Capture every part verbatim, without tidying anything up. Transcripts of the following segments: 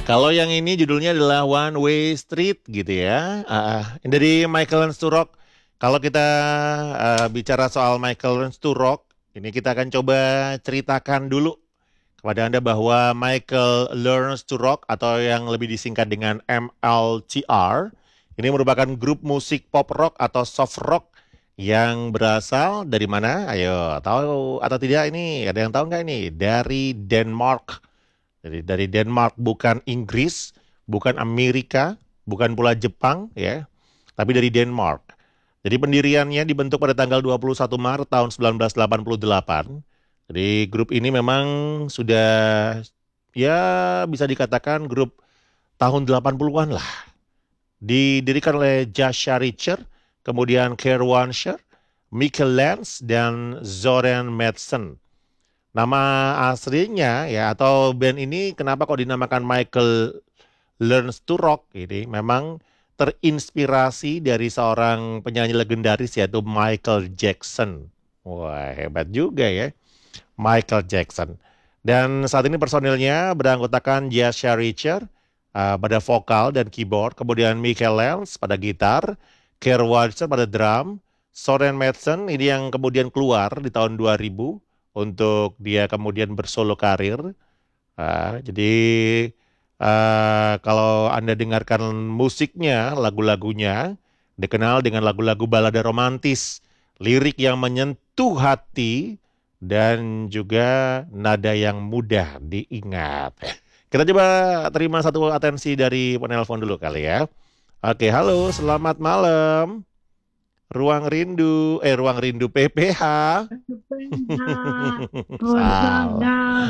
Kalau yang ini judulnya adalah One Way Street gitu ya. Ah, dari Michael Learns to Rock. Kalau kita ah, bicara soal Michael Learns to Rock, ini kita akan coba ceritakan dulu kepada Anda bahwa Michael Learns to Rock atau yang lebih disingkat dengan M L T R ini merupakan grup musik pop rock atau soft rock yang berasal dari mana? Ayo, tahu atau tidak ini? Ada yang tahu nggak ini? Dari Denmark. Jadi dari Denmark, bukan Inggris, bukan Amerika, bukan pula Jepang ya, tapi dari Denmark. Jadi pendiriannya dibentuk pada tanggal dua puluh satu Maret tahun seribu sembilan ratus delapan puluh delapan. Jadi grup ini memang sudah ya bisa dikatakan grup tahun delapan puluhan lah. Didirikan oleh Joshua Richter, kemudian Kerr Wancher, Michael Lance, dan Zoran Madsen. Nama aslinya ya atau band ini kenapa kok dinamakan Michael Learns to Rock ini memang terinspirasi dari seorang penyanyi legendaris yaitu Michael Jackson. Wah, hebat juga ya Michael Jackson. Dan saat ini personilnya beranggotakan Joshua Richter uh, pada vokal dan keyboard, kemudian Michael Lance pada gitar, Kerr Wancher pada drum, Soren Madsen ini yang kemudian keluar di tahun dua ribu untuk dia kemudian bersolo karir. Ah, jadi ah, kalau Anda dengarkan musiknya, lagu-lagunya dikenal dengan lagu-lagu balada romantis, lirik yang menyentuh hati dan juga nada yang mudah diingat. Kita coba terima satu atensi dari penelpon dulu kali ya. Oke, halo, selamat malam. Ruang Rindu, eh Ruang Rindu P P H. Sal.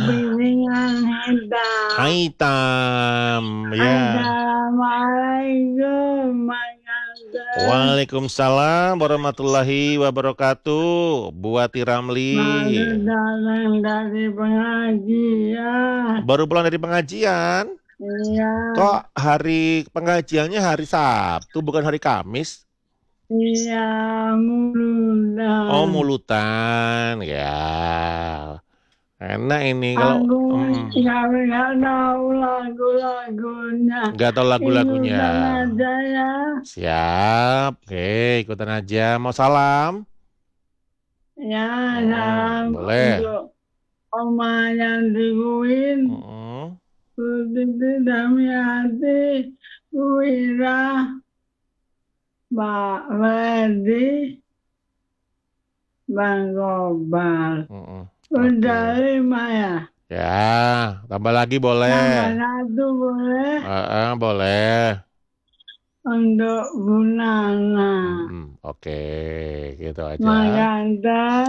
Hai Tam, ya. Assalamualaikum. Waalaikumsalam warahmatullahi wabarakatuh. Bu Ati Ramli. Baru datang dari pengajian. Baru pulang dari pengajian? Iya. Kok hari pengajiannya hari Sabtu bukan hari Kamis? Iya, mulutan. Oh, mulutan, ya. Enak ini kalau Aku mm, nggak tahu lagu-lagunya. nggak tahu lagu-lagunya. Ikutan aja ya. Siap, oke, ikutan aja. Mau salam? Ya, Mm, salam boleh. untuk Oma yang dikuin. Mm, Putri Damiati, Wira, Mbak Ferdi, Bang Gobal. mm, Udah oke. lima ya? Ya, tambah lagi boleh. Tambah satu boleh Eh, eh, boleh. untuk Bu Nana. Mm, oke, gitu aja. Maganta.